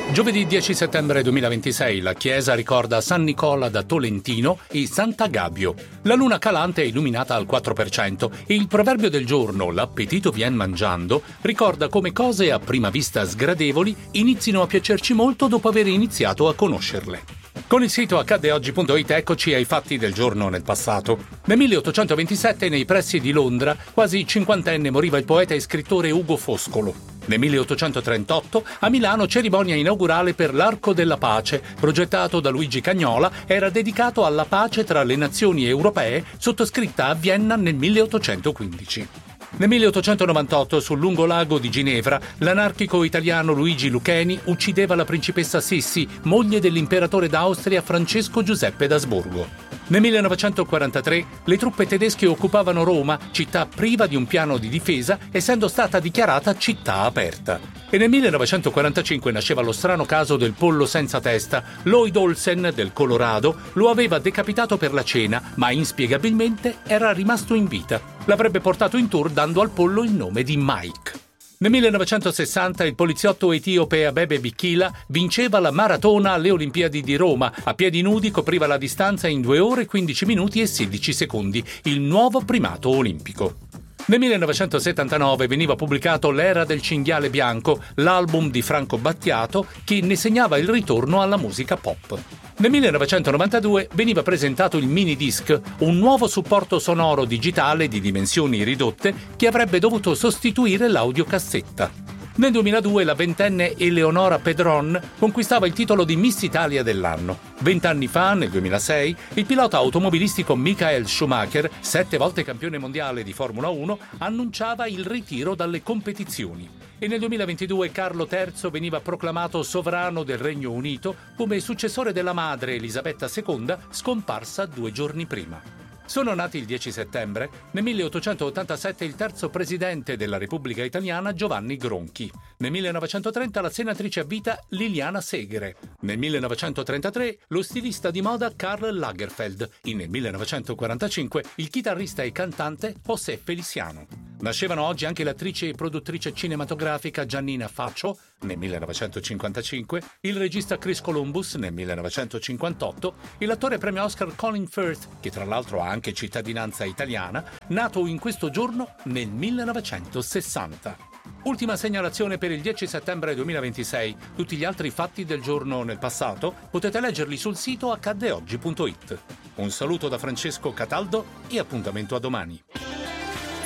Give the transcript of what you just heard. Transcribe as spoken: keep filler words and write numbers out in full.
Giovedì dieci settembre duemilaventisei la chiesa ricorda San Nicola da Tolentino e Sant'Agabio. La luna calante è illuminata al quattro per cento e il proverbio del giorno, l'appetito vien mangiando, ricorda come cose a prima vista sgradevoli inizino a piacerci molto dopo aver iniziato a conoscerle. Con il sito accadde oggi punto it eccoci ai fatti del giorno nel passato. Nel milleottocentoventisette, nei pressi di Londra, quasi cinquantenne, moriva il poeta e scrittore Ugo Foscolo. Nel milleottocentotrentotto, a Milano, cerimonia inaugurale per l'Arco della Pace, progettato da Luigi Cagnola, era dedicato alla pace tra le nazioni europee, sottoscritta a Vienna nel milleottocentoquindici. Nel milleottocentonovantotto, sul lungolago di Ginevra, l'anarchico italiano Luigi Luccheni uccideva la principessa Sissi, moglie dell'imperatore d'Austria Francesco Giuseppe d'Asburgo. Nel millenovecentoquarantatré le truppe tedesche occupavano Roma, città priva di un piano di difesa, essendo stata dichiarata città aperta. E nel millenovecentoquarantacinque nasceva lo strano caso del pollo senza testa. Lloyd Olsen, del Colorado, lo aveva decapitato per la cena, ma inspiegabilmente era rimasto in vita. L'avrebbe portato in tour dando al pollo il nome di Mike. Nel millenovecentosessanta il poliziotto etiope Abebe Bikila vinceva la maratona alle Olimpiadi di Roma. A piedi nudi copriva la distanza in due ore quindici minuti e sedici secondi, il nuovo primato olimpico. Nel millenovecentosettantanove veniva pubblicato L'era del cinghiale bianco, l'album di Franco Battiato che ne segnava il ritorno alla musica pop. Nel millenovecentonovantadue veniva presentato il minidisc, un nuovo supporto sonoro digitale di dimensioni ridotte che avrebbe dovuto sostituire l'audiocassetta. Nel duemiladue la ventenne Eleonora Pedron conquistava il titolo di Miss Italia dell'anno. Vent'anni fa, nel duemilasei, il pilota automobilistico Michael Schumacher, sette volte campione mondiale di Formula uno, annunciava il ritiro dalle competizioni. E nel duemilaventidue Carlo terzo veniva proclamato sovrano del Regno Unito come successore della madre Elisabetta seconda, scomparsa due giorni prima. Sono nati il dieci settembre, nel milleottocentottantasette il terzo presidente della Repubblica Italiana Giovanni Gronchi. Nel millenovecentotrenta la senatrice a vita Liliana Segre. Nel millenovecentotrentatré lo stilista di moda Karl Lagerfeld. E nel millenovecentoquarantacinque il chitarrista e cantante José Feliciano. Nascevano oggi anche l'attrice e produttrice cinematografica Giannina Faccio nel millenovecentocinquantacinque, il regista Chris Columbus nel millenovecentocinquantotto e l'attore premio Oscar Colin Firth, che tra l'altro ha anche cittadinanza italiana, nato in questo giorno nel millenovecentosessanta. Ultima segnalazione per il dieci settembre duemilaventisei. Tutti gli altri fatti del giorno nel passato potete leggerli sul sito accadde oggi punto it. Un saluto da Francesco Cataldo e appuntamento a domani.